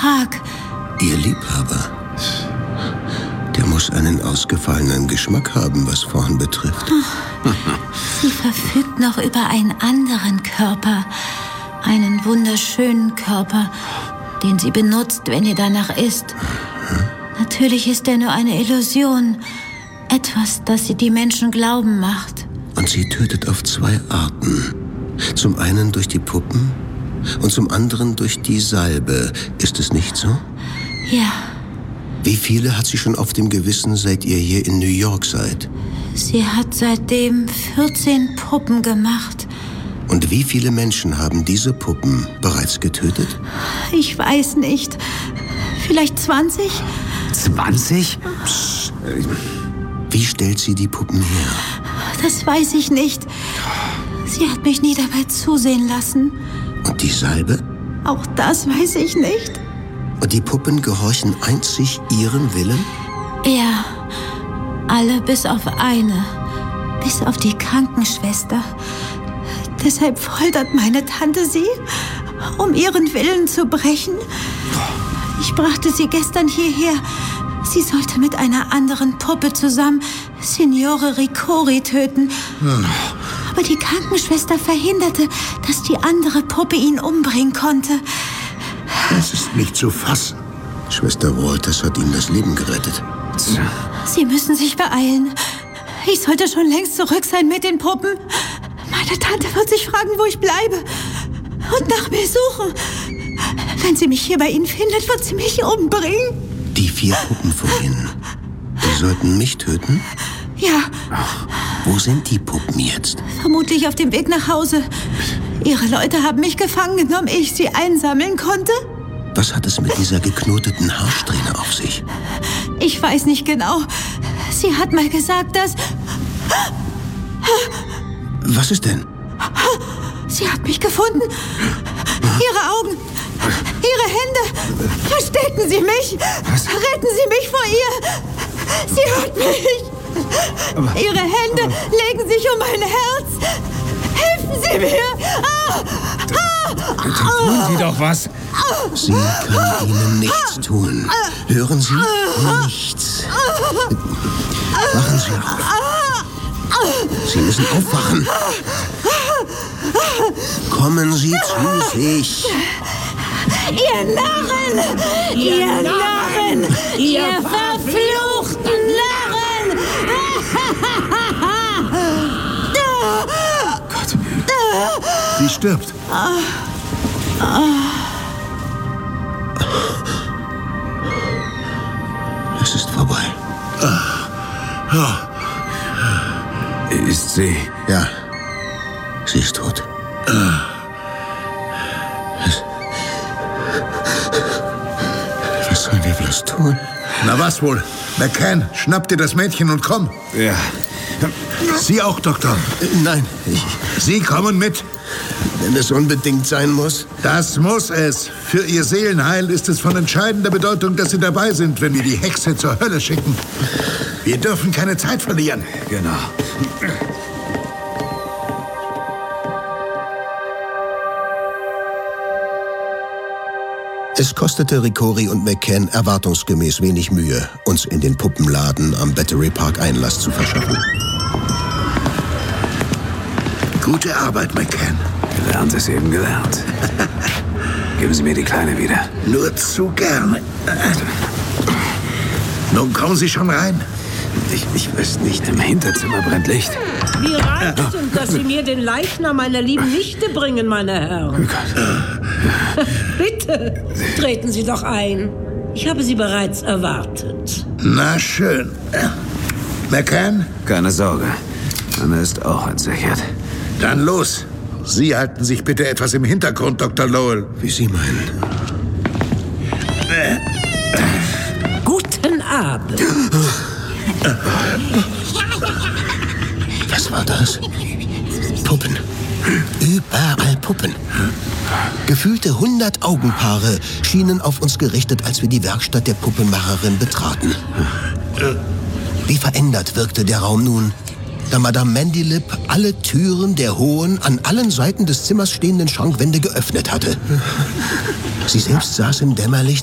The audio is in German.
Prag. Ihr Liebhaber? Der muss einen ausgefallenen Geschmack haben, was Frauen betrifft. Sie verfügt noch über einen anderen Körper. Einen wunderschönen Körper, den sie benutzt, wenn ihr danach ist. Natürlich ist er nur eine Illusion. Etwas, das sie die Menschen glauben macht. Und sie tötet auf 2 Arten. Zum einen durch die Puppen und zum anderen durch die Salbe. Ist es nicht so? Ja. Wie viele hat sie schon auf dem Gewissen, seit ihr hier in New York seid? Sie hat seitdem 14 Puppen gemacht. Und wie viele Menschen haben diese Puppen bereits getötet? Ich weiß nicht. Vielleicht 20? 20? Psst. Wie stellt sie die Puppen her? Das weiß ich nicht. Sie hat mich nie dabei zusehen lassen. Und die Salbe? Auch das weiß ich nicht. Und die Puppen gehorchen einzig ihrem Willen? Ja, alle bis auf eine. Bis auf die Krankenschwester. Deshalb foltert meine Tante sie, um ihren Willen zu brechen. Ich brachte sie gestern hierher. Sie sollte mit einer anderen Puppe zusammen Signore Ricori töten. Aber die Krankenschwester verhinderte, dass die andere Puppe ihn umbringen konnte. Das ist nicht zu fassen. Schwester Walters hat ihm das Leben gerettet. Sie müssen sich beeilen. Ich sollte schon längst zurück sein mit den Puppen. Meine Tante wird sich fragen, wo ich bleibe. Und nach mir suchen. Wenn sie mich hier bei Ihnen findet, wird sie mich umbringen. Die 4 Puppen vorhin, die sollten mich töten? Ja. Wo sind die Puppen jetzt? Vermutlich auf dem Weg nach Hause. Ihre Leute haben mich gefangen genommen, ehe ich sie einsammeln konnte. Was hat es mit dieser geknoteten Haarsträhne auf sich? Ich weiß nicht genau. Sie hat mal gesagt, dass... Was ist denn? Sie hat mich gefunden. Ihre Augen, Ihre Hände. Verstecken Sie mich. Was? Retten Sie mich vor ihr. Sie hört mich. Ihre Hände legen sich um mein Herz. Helfen Sie mir. Bitte tun Sie doch was. Sie kann Ihnen nichts tun. Hören Sie? Nichts. Wachen Sie auf. Sie müssen aufwachen. Kommen Sie zu sich. Ihr Narren! Ihr Narren! Ihr verfluchten Narren! Gott. Sie stirbt. Es ist vorbei. Ist sie? Ja, sie ist tot. Was sollen wir bloß tun? Na was wohl? McCann, schnapp dir das Mädchen und komm. Ja. Sie auch, Doktor. Nein, Sie kommen mit. wenn es unbedingt sein muss. Das muss es. Für Ihr Seelenheil ist es von entscheidender Bedeutung, dass Sie dabei sind, wenn wir die Hexe zur Hölle schicken. Wir dürfen keine Zeit verlieren. Genau. Es kostete Ricori und McCann erwartungsgemäß wenig Mühe, uns in den Puppenladen am Battery Park Einlass zu verschaffen. Gute Arbeit, McCann. Gelernt ist eben gelernt. Geben Sie mir die Kleine wieder. Nur zu gerne. Nun kommen Sie schon rein. Ich weiß nicht, im Hinterzimmer brennt Licht. Wie reizend, dass Sie mir den Leichnam meiner lieben Nichte bringen, meine Herren. Bitte, treten Sie doch ein. Ich habe Sie bereits erwartet. Na schön. McCann? Keine Sorge. Anna ist auch entsichert. Dann los. Sie halten sich bitte etwas im Hintergrund, Dr. Lowell. Wie Sie meinen. Guten Abend. Was war das? Puppen. Überall Puppen. Gefühlte 100 Augenpaare schienen auf uns gerichtet, als wir die Werkstatt der Puppenmacherin betraten. Wie verändert wirkte der Raum nun, da Madame Mandylip alle Türen der hohen, an allen Seiten des Zimmers stehenden Schrankwände geöffnet hatte. Sie selbst saß im Dämmerlicht